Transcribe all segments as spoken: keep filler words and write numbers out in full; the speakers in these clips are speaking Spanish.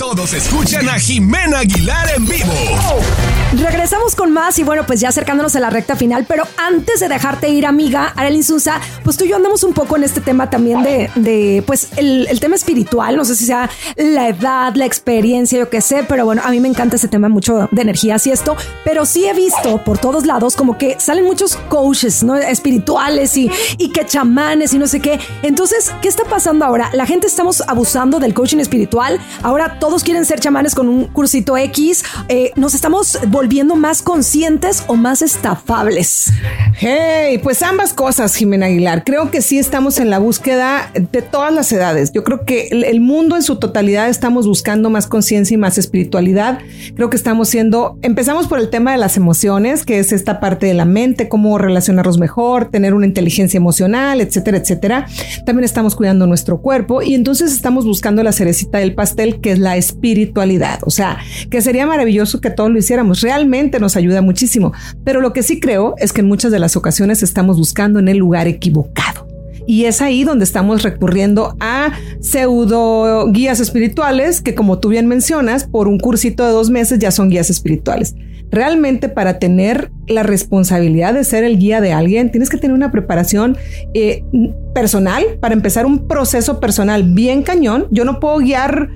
Todos escuchan a Jimena Aguilar en vivo. Regresamos con más y bueno, pues ya acercándonos a la recta final, pero antes de dejarte ir, amiga Arely Insunza, pues tú y yo andamos un poco en este tema también de, de pues el, el tema espiritual, no sé si sea la edad, la experiencia, yo qué sé, pero bueno, a mí me encanta ese tema mucho de energías y esto, pero sí he visto por todos lados como que salen muchos coaches, ¿no? Espirituales y, y que chamanes y no sé qué. Entonces, ¿qué está pasando ahora? La gente estamos abusando del coaching espiritual, ahora todos quieren ser chamanes con un cursito X, eh, nos estamos volviendo más conscientes o más estafables. Hey, pues ambas cosas, Jimena Aguilar. Creo que sí estamos en la búsqueda de todas las edades. Yo creo que el, el mundo en su totalidad estamos buscando más conciencia y más espiritualidad. Creo que estamos siendo, empezamos por el tema de las emociones, que es esta parte de la mente, cómo relacionarnos mejor, tener una inteligencia emocional, etcétera, etcétera. También estamos cuidando nuestro cuerpo y entonces estamos buscando la cerecita del pastel, que es la espiritualidad. O sea, que sería maravilloso que todos lo hiciéramos. Realmente nos ayuda muchísimo. Pero lo que sí creo es que en muchas de las ocasiones estamos buscando en el lugar equivocado. Y es ahí donde estamos recurriendo a pseudo guías espirituales que, como tú bien mencionas, por un cursito de dos meses ya son guías espirituales. Realmente, para tener la responsabilidad de ser el guía de alguien, tienes que tener una preparación eh, personal, para empezar un proceso personal bien cañón. Yo no puedo guiar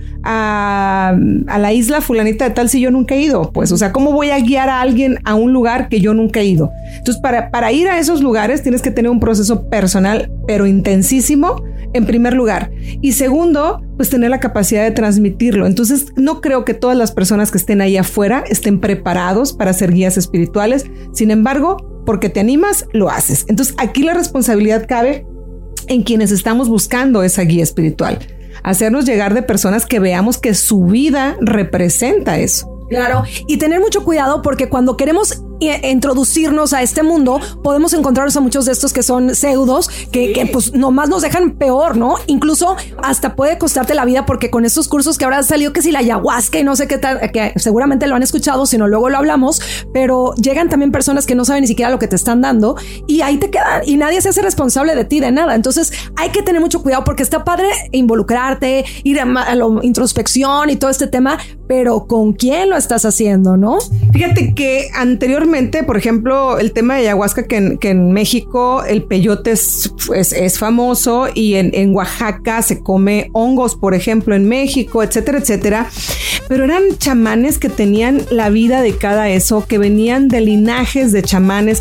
a, a la isla fulanita de tal si yo nunca he ido. Pues, o sea, ¿cómo voy a guiar a alguien a un lugar que yo nunca he ido? Entonces, para, para ir a esos lugares tienes que tener un proceso personal, pero intensísimo, en primer lugar. Y segundo, pues tener la capacidad de transmitirlo. Entonces, no creo que todas las personas que estén ahí afuera estén preparados para ser guías espirituales. Sin embargo, porque te animas, lo haces. Entonces, aquí la responsabilidad cabe en quienes estamos buscando esa guía espiritual. Hacernos llegar de personas que veamos que su vida representa eso. Claro, y tener mucho cuidado porque cuando queremos introducirnos a este mundo, podemos encontrarnos a muchos de estos que son pseudos, que, que pues nomás nos dejan peor, ¿no? Incluso hasta puede costarte la vida porque con estos cursos que ahora han salido, que si la ayahuasca y no sé qué tal, que seguramente lo han escuchado, si no luego lo hablamos, pero llegan también personas que no saben ni siquiera lo que te están dando y ahí te quedan y nadie se hace responsable de ti, de nada. Entonces hay que tener mucho cuidado porque está padre involucrarte, ir a, a la introspección y todo este tema, pero ¿con quién lo estás haciendo, no? Fíjate que anteriormente, por ejemplo, el tema de ayahuasca, que en, que en México el peyote es, es, es famoso y en, en Oaxaca se come hongos, por ejemplo, en México, etcétera, etcétera. Pero eran chamanes que tenían la vida dedicada a eso, que venían de linajes de chamanes